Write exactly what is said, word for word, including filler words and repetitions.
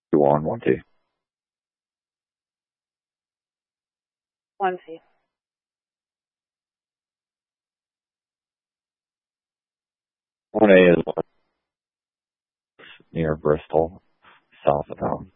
Two on, one T. One T. One A is near Bristol, south of town.